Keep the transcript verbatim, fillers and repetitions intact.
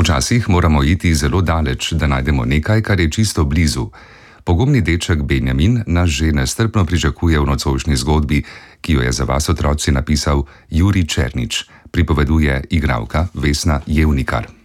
Včasih moramo iti zelo daleč, da najdemo nekaj, kar je čisto blizu. Pogumni deček Benjamin nas že nestrpno pričakuje v nocojšnji zgodbi, ki jo je za vas, otroci, napisal Jurij Černič, pripoveduje igralka Vesna Jevnikar.